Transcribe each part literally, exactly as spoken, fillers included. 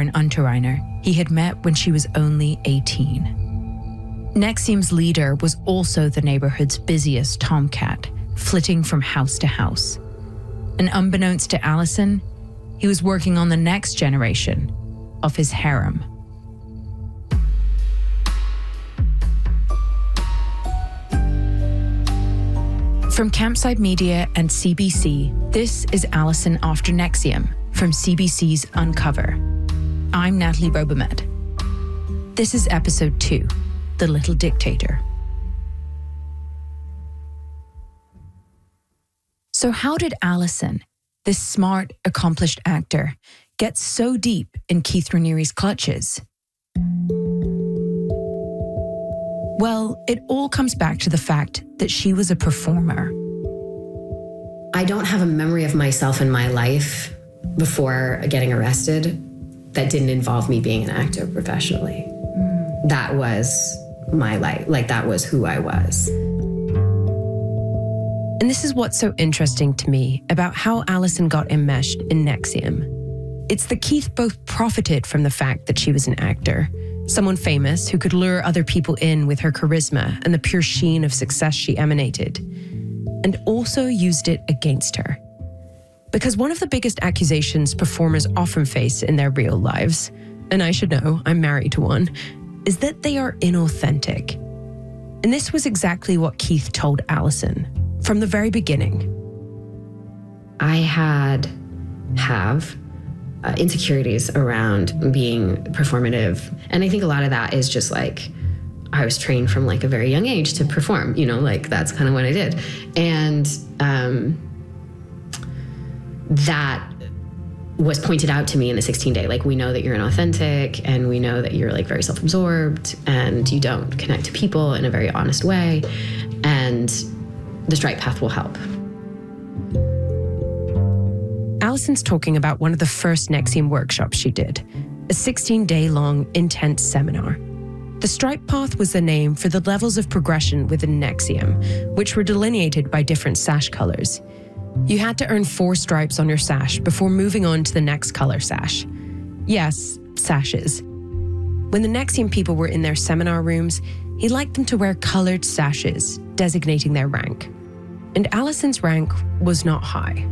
Karen Unterreiner he had met when she was only eighteen. NXIVM's leader was also the neighborhood's busiest tomcat, flitting from house to house. And unbeknownst to Allison, he was working on the next generation of his harem. From Campside Media and C B C, this is Allison After NXIVM from C B C's Uncover. I'm Natalie Robehmed. This is episode two, The Little Dictator. So how did Allison, this smart, accomplished actor, get so deep in Keith Raniere's clutches? Well, it all comes back to the fact that she was a performer. I don't have a memory of myself in my life before getting arrested that didn't involve me being an actor professionally. Mm. That was my life. Like, that was who I was. And this is what's so interesting to me about how Allison got enmeshed in NXIVM. It's that Keith both profited from the fact that she was an actor, someone famous who could lure other people in with her charisma and the pure sheen of success she emanated, and also used it against her. Because one of the biggest accusations performers often face in their real lives, and I should know, I'm married to one, is that they are inauthentic. And this was exactly what Keith told Allison from the very beginning. I had, have, uh, insecurities around being performative. And I think a lot of that is just like, I was trained from like a very young age to perform, you know, like that's kind of what I did. And um, that was pointed out to me in the sixteen day. Like, we know that you're inauthentic, and we know that you're like very self-absorbed, and you don't connect to people in a very honest way. And the Stripe Path will help. Allison's talking about one of the first NXIVM workshops she did, a sixteen day long intense seminar. The Stripe Path was the name for the levels of progression within NXIVM, which were delineated by different sash colors. You had to earn four stripes on your sash before moving on to the next color sash. Yes, sashes. When the NXIVM people were in their seminar rooms, he liked them to wear colored sashes, designating their rank. And Allison's rank was not high.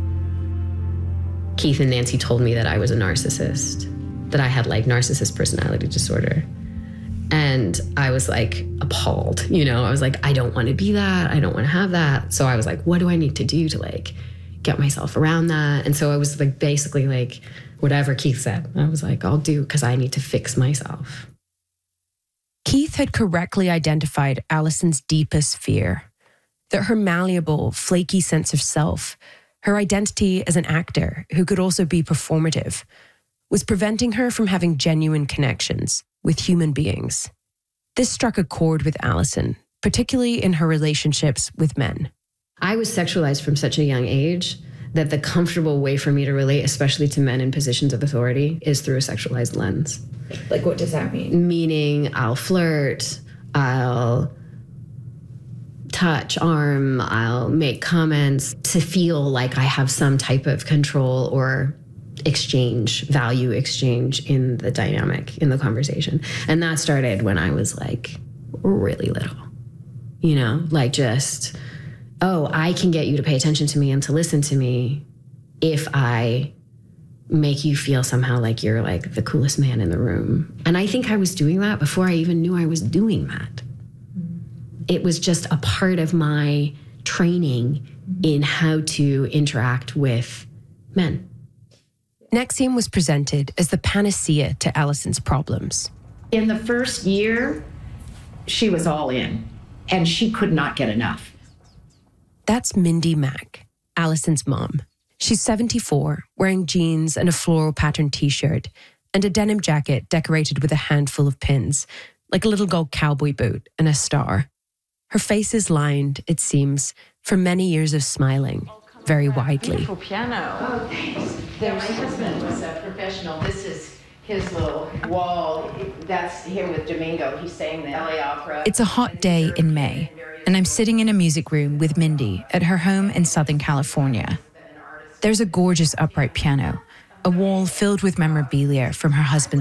Keith and Nancy told me that I was a narcissist, that I had like narcissist personality disorder. And I was like appalled, you know, I was like, I don't want to be that. I don't want to have that. So I was like, what do I need to do to like get myself around that? And so I was like, basically like whatever Keith said, I was like, I'll do, because I need to fix myself. Keith had correctly identified Allison's deepest fear, that her malleable, flaky sense of self, her identity as an actor who could also be performative, was preventing her from having genuine connections with human beings. This struck a chord with Allison, particularly in her relationships with men. I was sexualized from such a young age that the comfortable way for me to relate, especially to men in positions of authority, is through a sexualized lens. Like, what does that mean? Meaning I'll flirt, I'll touch arm, I'll make comments to feel like I have some type of control or exchange, value exchange in the dynamic, in the conversation. And that started when I was like really little, you know, like just, oh, I can get you to pay attention to me and to listen to me if I make you feel somehow like you're like the coolest man in the room. And I think I was doing that before I even knew I was doing that. It was just a part of my training in how to interact with men. NXIVM was presented as the panacea to Allison's problems. In the first year, she was all in, and she could not get enough. That's Mindy Mack, Allison's mom. She's seventy-four, wearing jeans and a floral patterned t-shirt, and a denim jacket decorated with a handful of pins, like a little gold cowboy boot and a star. Her face is lined, it seems, from many years of smiling, very widely. Beautiful piano. Oh, thanks. Yeah, my husband was a professional. This is his little wall. That's him with Domingo. He sang the L A Opera. It's a hot day in May, and I'm sitting in a music room with Mindy at her home in Southern California. There's a gorgeous upright piano, a wall filled with memorabilia from her husband's